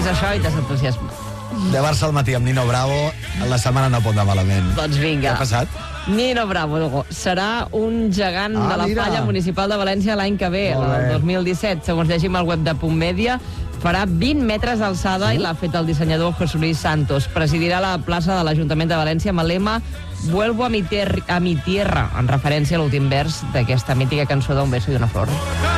això i t'has entusiasmat. De Barça al matí amb Nino Bravo, la setmana no pot anar malament. Doncs vinga. Què ha passat? Nino Bravo serà un gegant de la falla municipal de València l'any que ve, el 2017. Segons llegim al web de Puntmedia, farà 20 metres d'alçada i l'ha fet el dissenyador José Luis Santos. Presidirà la plaça de l'Ajuntament de València amb el lema Vuelvo a mi tierra, en referència a l'últim vers d'aquesta mítica cançó d'Un beso y una flor.